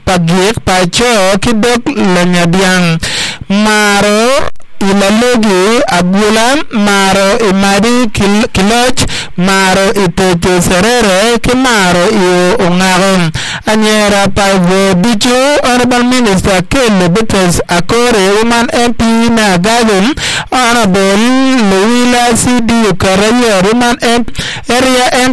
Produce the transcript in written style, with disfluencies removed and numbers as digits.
Pagiek Pacho Kidok Lanyadiang Maro Ilalogi Abulan Maro Imadi Kiloch Maro Itocho Serere Kimaro Iyo Ungaron Anyera Paivo Dicho Honorable Minister Kele Bitters Akore Woman MP Nagagun Honorable Luila CD Ukarayo Woman Area